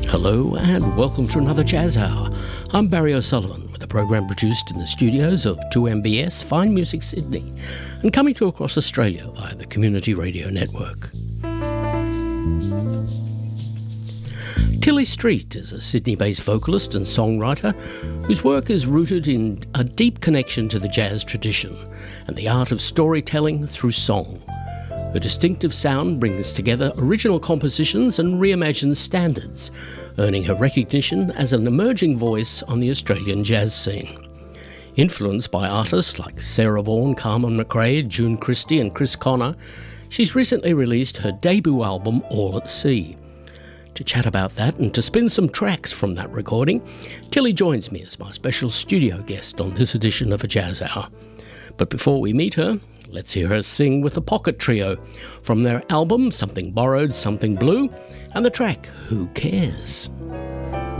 Hello and welcome to another Jazz Hour. I'm Barry O'Sullivan with a program produced in the studios of 2MBS Fine Music Sydney and coming to across Australia via the Community Radio Network. Tilly Street is a Sydney-based vocalist and songwriter whose work is rooted in a deep connection to the jazz tradition and the art of storytelling through song. Her distinctive sound brings together original compositions and reimagined standards, earning her recognition as an emerging voice on the Australian jazz scene. Influenced by artists like Sarah Vaughan, Carmen McRae, June Christie and Chris Connor, she's recently released her debut album, All at Sea. To chat about that and to spin some tracks from that recording, Tilly joins me as my special studio guest on this edition of A Jazz Hour. But before we meet her, let's hear her sing with the Pocket Trio from their album Something Borrowed, Something Blue, and the track Who Cares?